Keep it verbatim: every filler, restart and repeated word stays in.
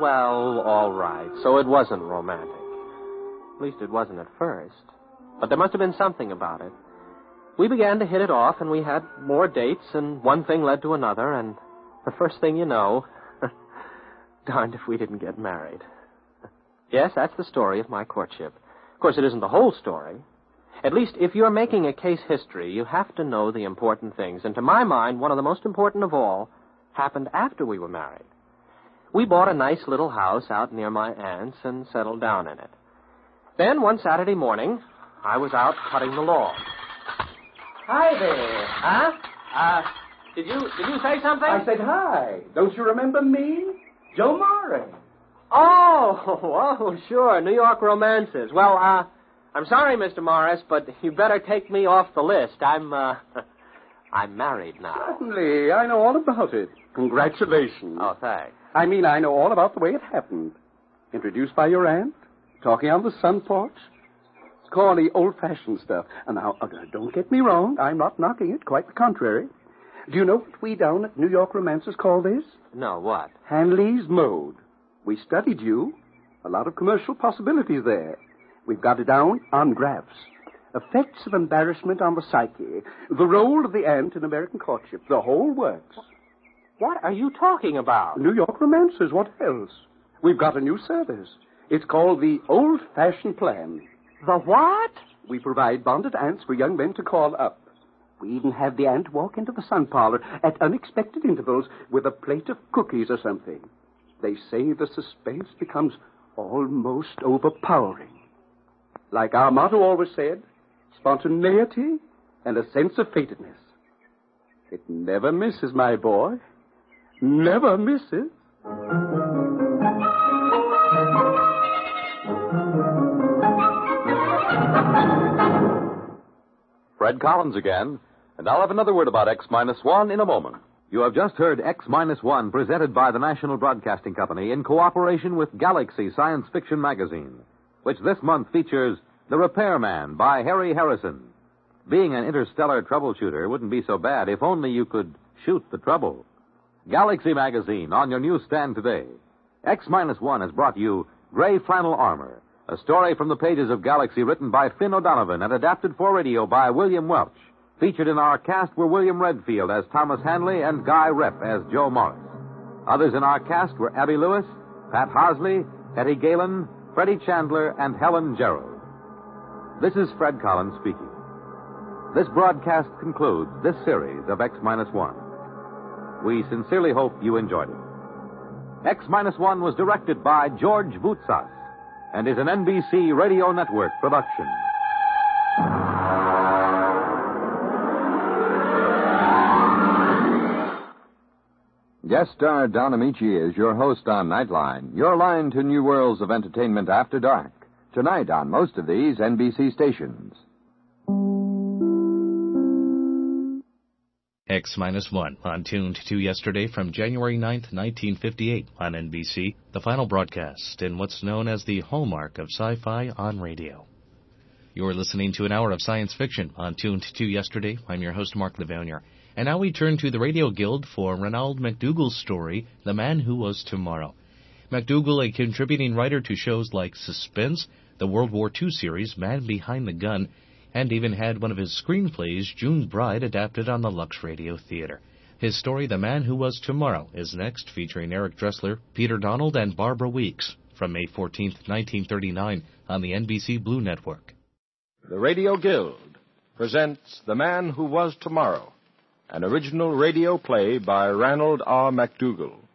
Well, all right. So it wasn't romantic. At least it wasn't at first. But there must have been something about it. We began to hit it off, and we had more dates, and one thing led to another, and the first thing you know, darned if we didn't get married. Yes, that's the story of my courtship. Of course, it isn't the whole story. At least, if you're making a case history, you have to know the important things. And to my mind, one of the most important of all happened after we were married. We bought a nice little house out near my aunt's and settled down in it. Then, one Saturday morning, I was out cutting the lawn. Hi there. Huh? Uh, did you, did you say something? I said hi. Don't you remember me? Joe Morris. Oh, oh, sure. New York romances. Well, uh, I'm sorry, Mister Morris, but you better take me off the list. I'm, uh, I'm married now. Certainly. I know all about it. Congratulations. Oh, thanks. I mean, I know all about the way it happened. Introduced by your aunt, talking on the sun porch. It's corny, old-fashioned stuff. And now, uh, don't get me wrong. I'm not knocking it. Quite the contrary. Do you know what we down at New York romances call this? No, what? Hanley's Mode. We studied you. A lot of commercial possibilities there. We've got it down on graphs. Effects of embarrassment on the psyche. The role of the aunt in American courtship. The whole works. What are you talking about? New York romances. What else? We've got a new service. It's called the Old-Fashioned Plan. The what? We provide bonded aunts for young men to call up. We even have the aunt walk into the sun parlor at unexpected intervals with a plate of cookies or something. They say the suspense becomes almost overpowering. Like our motto always said, spontaneity and a sense of fatedness. It never misses, my boy. Never misses. Fred Collins again, and I'll have another word about X minus one in a moment. You have just heard X minus one presented by the National Broadcasting Company in cooperation with Galaxy Science Fiction Magazine, which this month features The Repairman by Harry Harrison. Being an interstellar troubleshooter wouldn't be so bad if only you could shoot the trouble. Galaxy Magazine on your newsstand today. X minus one has brought you Gray Flannel Armor, a story from the pages of Galaxy written by Finn O'Donovan and adapted for radio by William Welch. Featured in our cast were William Redfield as Thomas Hanley and Guy Rep as Joe Morris. Others in our cast were Abby Lewis, Pat Hosley, Hetty Galen, Freddie Chandler, and Helen Gerald. This is Fred Collins speaking. This broadcast concludes this series of X minus one. We sincerely hope you enjoyed it. X minus one was directed by George Voutsas and is an N B C Radio Network production. Guest star Don Amici is your host on Nightline, your line to new worlds of entertainment after dark. Tonight on most of these N B C stations. X minus one on Tuned to Yesterday from January ninth, nineteen fifty-eight on N B C, the final broadcast in what's known as the hallmark of sci-fi on radio. You're listening to an hour of science fiction on Tuned to Yesterday. I'm your host, Mark Livonier. And now we turn to the Radio Guild for Ronald McDougall's story, The Man Who Was Tomorrow. McDougall, a contributing writer to shows like Suspense, the World War Two series Man Behind the Gun, and even had one of his screenplays, June's Bride, adapted on the Lux Radio Theater. His story, The Man Who Was Tomorrow, is next, featuring Eric Dressler, Peter Donald, and Barbara Weeks, from May fourteenth, nineteen thirty-nine, on the N B C Blue Network. The Radio Guild presents The Man Who Was Tomorrow, an original radio play by Ranald R. McDougall.